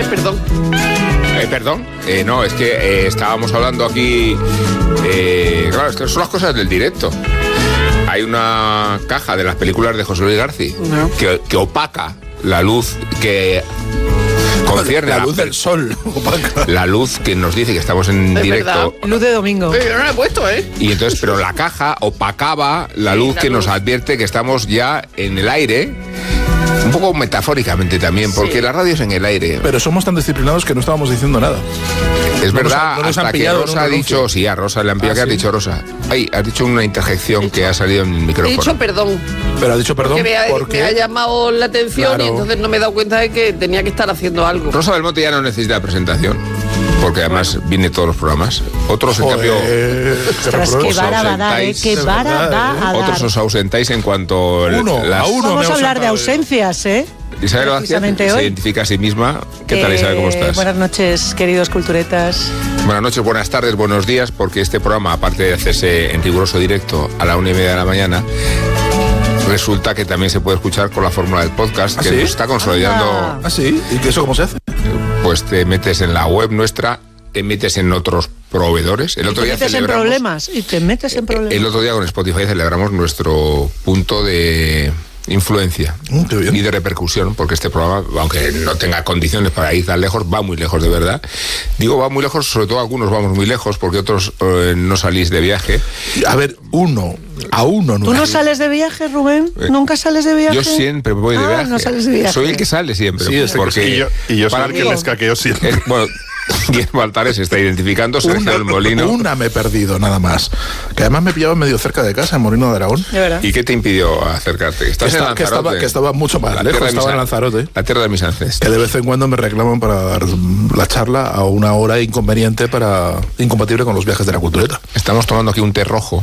Perdón. ¿Perdón? No, es que estábamos hablando aquí... claro, es que son las cosas del directo. Hay una caja de las películas de José Luis García que opaca la luz que concierne la luz del sol, opaca. La luz que nos dice que estamos en directo. ¿Verdad? Luz de domingo. Yo no la he puesto, Y entonces, pero la caja opacaba la luz que nos advierte que estamos ya en el aire. Un poco metafóricamente también, porque la radio es en el aire. Pero somos tan disciplinados que no estábamos diciendo nada. Es verdad, no hasta que Rosa ha dicho... Sí, a Rosa le han pillado. ¿Qué has dicho, Rosa? Ay, has dicho una interjección que ha salido en el micrófono. He dicho perdón. Pero ha dicho perdón porque me ha llamado la atención, y entonces no me he dado cuenta de que tenía que estar haciendo algo. Rosa Belmonte ya no necesita presentación, porque además viene todos los programas. Otros, en cambio... Qué vara va a dar, qué vara va a dar. Otros os ausentáis en cuanto... Vamos a hablar de ausencias, Isabel Vázquez se identifica a sí misma. ¿Qué tal, Isabel? ¿Cómo estás? Buenas noches, queridos culturetas. Buenas noches, buenas tardes, buenos días, porque este programa, aparte de hacerse en riguroso directo a la 1:30 de la mañana, resulta que también se puede escuchar con la fórmula del podcast, que nos está consolidando. ¿Ah, sí? ¿Y eso cómo se hace? Pues te metes en la web nuestra, te metes en otros proveedores. El otro día celebramos, y te metes en problemas. El otro día con Spotify celebramos nuestro punto de influencia y de repercusión, porque este programa, aunque no tenga condiciones para ir tan lejos, va muy lejos de verdad. Digo va muy lejos, sobre todo algunos vamos muy lejos, porque otros no salís de viaje. A ver, uno no. ¿Tú no sales de viaje, Rubén? ¿Nunca sales de viaje? Yo siempre voy de viaje. No sales de viaje. Soy el que sale siempre. Sí, porque y yo soy el que les caqueo siempre. Bueno, Guillermo Altares se está identificando, Sergio del Molino. Una me he perdido, nada más. Que además me pillaba medio cerca de casa, en Molino de Aragón. ¿Y qué te impidió acercarte? ¿Estás en Lanzarote? Que estaba mucho más lejos, estaba en Lanzarote. La tierra de mis ancestros. Que de vez en cuando me reclaman para dar la charla a una hora inconveniente incompatible con los viajes de la cultureta. Estamos tomando aquí un té rojo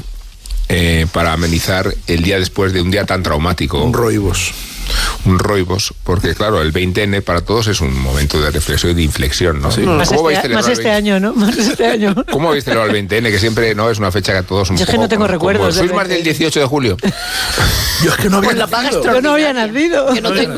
para amenizar el día después de un día tan traumático. Un roibos, porque claro, el 20N para todos es un momento de reflexión y de inflexión, ¿no? Sí. Más este año, ¿no? Más este año. ¿Cómo habéis celebrado el 20N? Que siempre no es una fecha que a todos un poco... Yo es que no tengo recuerdos. ¿Sois más del 18 de julio? Yo es que no había nacido. Yo no había nacido. Que no tengo.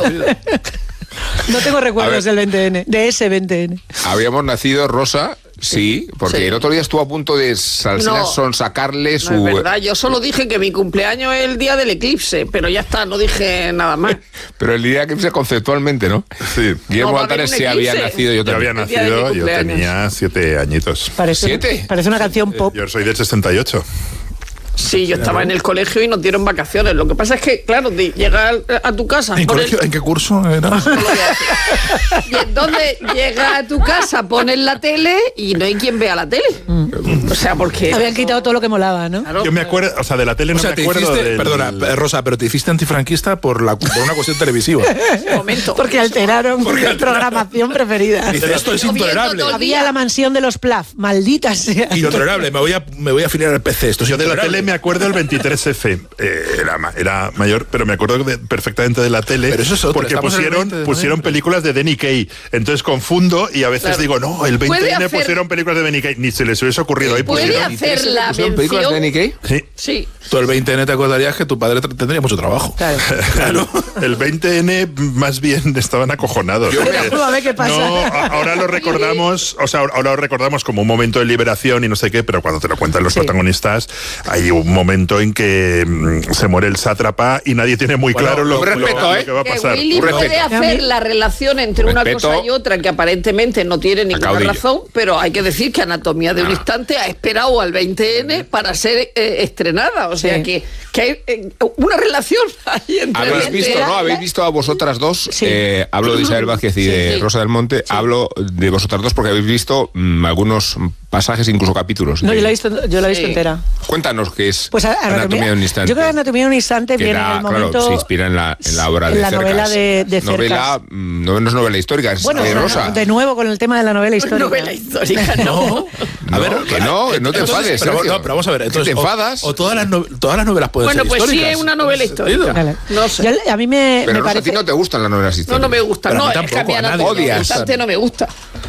No tengo recuerdos del 20N, de ese 20N. Habíamos nacido, Rosa... Sí, porque el otro día estuvo a punto de sonsacarle su... No es verdad, yo solo dije que mi cumpleaños es el día del eclipse, pero ya está, no dije nada más. Pero el día del eclipse conceptualmente, ¿no? Sí. Guillermo Altares se había nacido, yo había nacido, yo tenía 7 añitos. ¿7? Parece una canción pop. Yo soy del 68. Sí, yo estaba en el colegio y nos dieron vacaciones. Lo que pasa es que, claro, llegar a tu casa... ¿En qué curso era? Y entonces llegas a tu casa, pones la tele y no hay quien vea la tele. O sea, porque... Habían quitado todo lo que molaba, ¿no? Yo me acuerdo, o sea, de la tele no me acuerdo Perdona, Rosa, pero te hiciste antifranquista por una cuestión televisiva. Un momento. Porque alteraron mi programación preferida. Dice, esto es intolerable. Había la mansión de los Plaf, maldita sea. Intolerable, me voy a afiliar al PC. Esto es yo de la tele me acuerdo el 23F. Era mayor, pero me acuerdo perfectamente de la tele. Pero eso es otro, porque pusieron películas de Danny Kaye. Entonces confundo y a veces digo, no, el 20N pusieron películas de Danny Kaye. Ni se les hubiese ocurrido. Ahí ¿Puede hacer la mención? ¿Películas de Danny Kaye? Sí. Tú el 20N te acordarías que tu padre tendría mucho trabajo. Claro. El 20N más bien estaban acojonados. A ver qué pasa. No, ahora lo recordamos, ahora lo recordamos como un momento de liberación y no sé qué, pero cuando te lo cuentan los protagonistas, hay un momento en que se muere el sátrapa y nadie tiene muy claro lo que va a pasar. Willy puede hacer la relación entre una cosa y otra que aparentemente no tiene ninguna razón, pero hay que decir que Anatomía de un instante ha esperado al 20N para ser estrenada. O sea que hay una relación ahí entre... ¿Habéis visto a vosotras dos? Sí. Hablo de Isabel Vázquez y de Rosa del Monte. Sí. Hablo de vosotras dos porque habéis visto algunos pasajes, incluso capítulos. No, yo la he visto entera. Cuéntanos qué es pues Anatomía de un instante. Yo creo que Anatomía de un instante viene en el momento... Claro, se inspira en la obra de Cercas. En la novela de Cercas. No es novela histórica, es Rosa. De nuevo con el tema de la novela histórica. Novela histórica, no. A ver, que no te enfades, pero vamos a ver. Entonces, ¿te enfadas? O todas las novelas pueden ser históricas. Bueno, pues sí es una novela histórica. Vale. No sé. A mí me pero parece... a ti no te gustan las novelas históricas. No me gustan. No, es que a mí Anatomía de un instante no me gusta.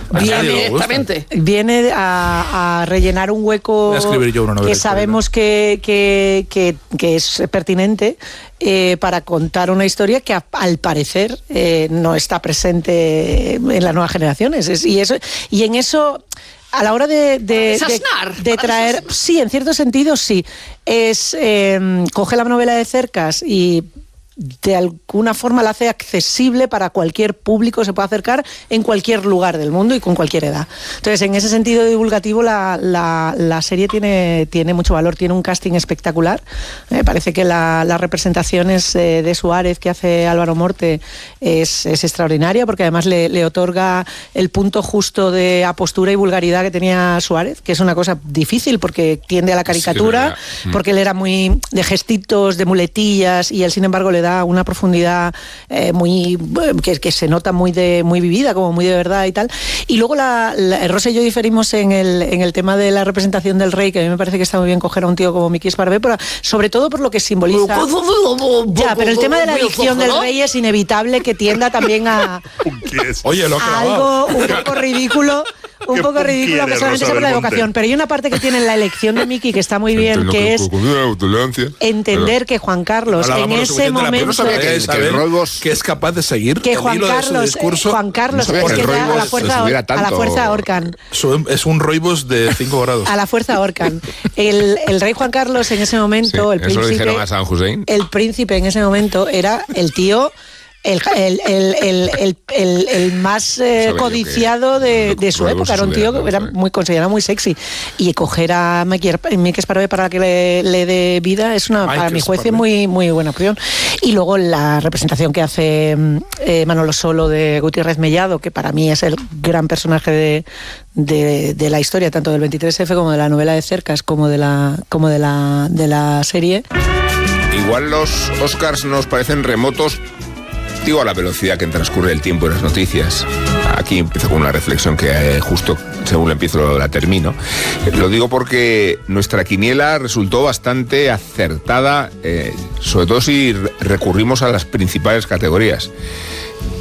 Viene a rellenar un hueco que sabemos que es pertinente para contar una historia que al parecer no está presente en las nuevas generaciones. Y en eso, a la hora de traer, sí, en cierto sentido sí, coge la novela de Cercas y de alguna forma la hace accesible para cualquier público, se puede acercar en cualquier lugar del mundo y con cualquier edad. Entonces, en ese sentido divulgativo, la serie tiene mucho valor, tiene un casting espectacular. Me parece que las representaciones de Suárez que hace Álvaro Morte es extraordinaria, porque además le otorga el punto justo de apostura y vulgaridad que tenía Suárez, que es una cosa difícil porque tiende a la caricatura, porque él era muy de gestitos, de muletillas, y él, sin embargo, le da una profundidad que se nota muy vivida, como muy de verdad y tal. Y luego Rosa y yo diferimos en el tema de la representación del rey, que a mí me parece que está muy bien coger a un tío como Miki Esparvé, pero sobre todo por lo que simboliza. Ya, pero el tema de la adicción del rey es inevitable que tienda también a algo un poco ridículo. Un poco ridículo, que solamente sea por la evocación. Pero hay una parte que tiene en la elección de Miki que está muy bien, que es entender que Juan Carlos en ese momento que es capaz de seguir que Juan Carlos es que a la fuerza ahorcan. Es un roibos de 5 grados. A la fuerza ahorcan. El rey Juan Carlos en ese momento, el príncipe, eso lo dijeron a San Hussein. El príncipe en ese momento era el tío el más codiciado de su época. Era un tío que era considerado muy sexy. Y coger a Miki Esparvé para que le dé vida es para mi juez muy, muy buena opción. Y luego la representación que hace Manolo Solo de Gutiérrez Mellado, que para mí es el gran personaje de la historia, tanto del 23F como de la novela de Cercas, como de la serie. Igual los Oscars nos parecen remotos a la velocidad que transcurre el tiempo en las noticias. Aquí empiezo con una reflexión que justo según la empiezo la termino. Lo digo porque nuestra quiniela resultó bastante acertada, sobre todo si recurrimos a las principales categorías.